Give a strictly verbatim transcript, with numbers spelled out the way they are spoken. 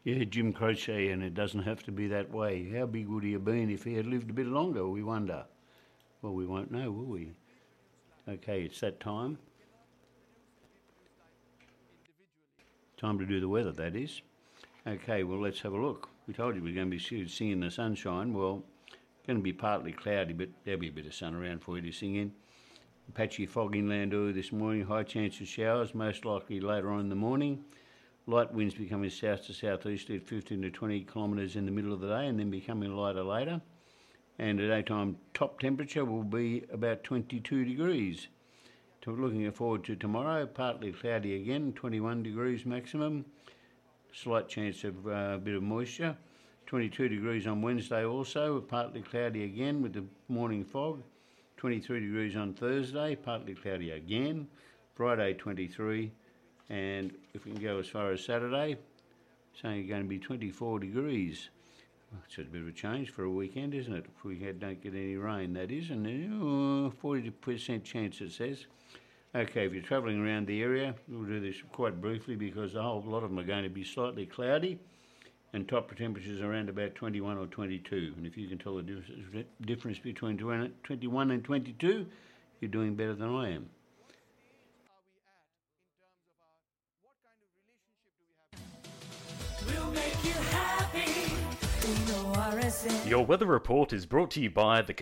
Yeah, Jim Croce, and it doesn't have to be that way. How big would he have been if he had lived a bit longer, we wonder? Well, we won't know, will we? Okay, it's that time. Time to do the weather, that is. Okay, well, let's have a look. We told you we we're going to be singing the sunshine. Well, it's going to be partly cloudy, but there'll be a bit of sun around for you to sing in. Patchy fog inland early this morning, high chance of showers, most likely later on in the morning. Light winds becoming south to southeasterly at fifteen to twenty kilometres in the middle of the day and then becoming lighter later. And the daytime top temperature will be about twenty-two degrees. So looking forward to tomorrow, partly cloudy again, twenty-one degrees maximum. Slight chance of uh, a bit of moisture. twenty-two degrees on Wednesday also, partly cloudy again with the morning fog. twenty-three degrees on Thursday, partly cloudy again. Friday twenty-three, and if we can go as far as Saturday, saying it's going to be twenty-four degrees. It's a bit of a change for a weekend, isn't it? If we had, don't get any rain, that is, and uh, forty percent chance it says. Okay, if you're travelling around the area, we'll do this quite briefly because a whole lot of them are going to be slightly cloudy and top temperatures around about twenty-one or twenty-two. And if you can tell the difference between twenty-one and twenty-two, you're doing better than I am. We'll make you happy. Your weather report is brought to you by the